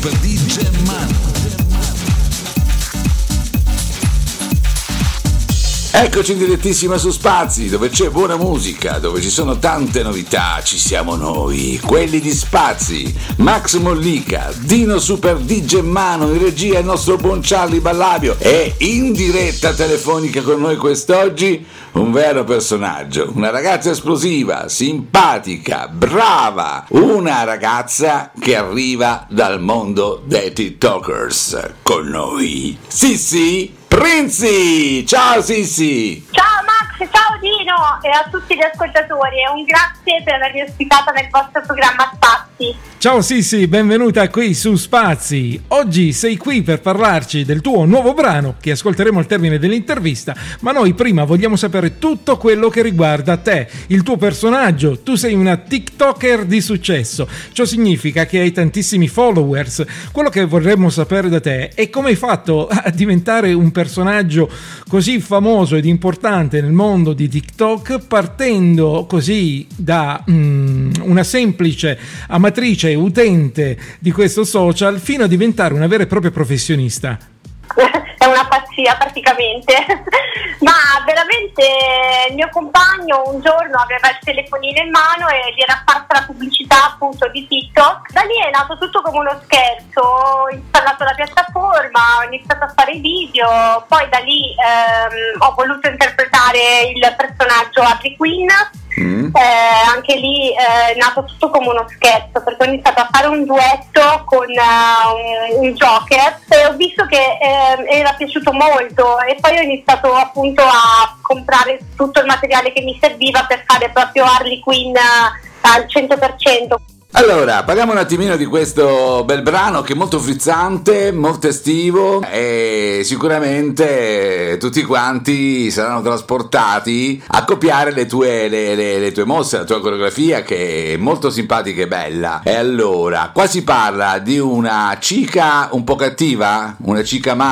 Super DJ Manu. Eccoci in direttissima su Spazi, dove c'è buona musica, dove ci sono tante novità, ci siamo noi, quelli di Spazi, Max Mollica, Dino Super DJ Manu, in regia il nostro buon Charlie Ballabio e in diretta telefonica con noi quest'oggi un vero personaggio, una ragazza esplosiva, simpatica, brava, una ragazza che arriva dal mondo dei TikTokers con noi, Sissi Prinzi. Ciao Sissi! Ciao Max, ciao Dino e a tutti gli ascoltatori e un grazie per avermi ospitata nel vostro programma Spazi. Ciao Sissi, benvenuta qui su Spazi. Oggi sei qui per parlarci del tuo nuovo brano che ascolteremo al termine dell'intervista, ma noi prima vogliamo sapere tutto quello che riguarda te, il tuo personaggio. Tu sei una TikToker di successo, ciò significa che hai tantissimi followers. Quello che vorremmo sapere da te è come hai fatto a diventare un personaggio così famoso ed importante nel mondo di TikTok, partendo così da una semplice amatrice e utente di questo social fino a diventare una vera e propria professionista. È una pazzia praticamente, ma veramente il mio compagno un giorno aveva il telefonino in mano e gli era apparsa la pubblicità appunto di TikTok. Da lì è nato tutto come uno scherzo, ho installato la piattaforma, ho iniziato a fare i video, poi da lì ho voluto interpretare il personaggio Harley Quinn. Anche lì è nato tutto come uno scherzo, perché ho iniziato a fare un duetto con un Joker e ho visto che era piaciuto molto e poi ho iniziato appunto a comprare tutto il materiale che mi serviva per fare proprio Harley Quinn al 100%. Allora, parliamo un attimino di questo bel brano che è molto frizzante, molto estivo e sicuramente tutti quanti saranno trasportati a copiare le tue mosse, la tua coreografia che è molto simpatica e bella. E allora, qua si parla di una cica un po' cattiva, una cica